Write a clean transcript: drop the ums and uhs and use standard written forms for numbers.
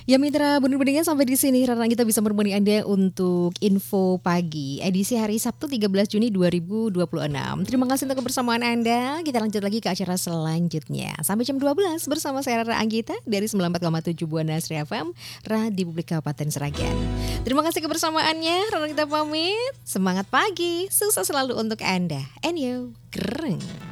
Ya mitra, bener-benernya sampai di sini karena kita bisa menemani Anda untuk info pagi edisi hari Sabtu 13 Juni 2026. Terima kasih untuk kebersamaan Anda. Kita lanjut lagi ke acara selanjutnya. Sampai jam 12 bersama saya Rara Anggita dari 94,7 Buana Asri FM, Radio Publik Kabupaten Sragen. Terima kasih kebersamaannya. Rara kita pamit. Semangat pagi, sukses selalu untuk Anda. And you, gereng.